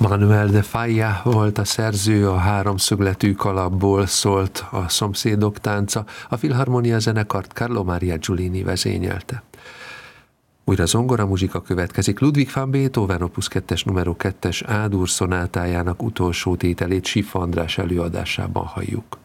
Manuel de Falla volt a szerző, a háromszögletű kalapból szólt a Szomszédok tánca, a Filharmonia zenekart Carlo Maria Giulini vezényelte. Újra zongora muzsika következik. Ludwig van Beethoven opus 2-es numero 2-es A-dur szonátájának utolsó tételét Schiff András előadásában halljuk.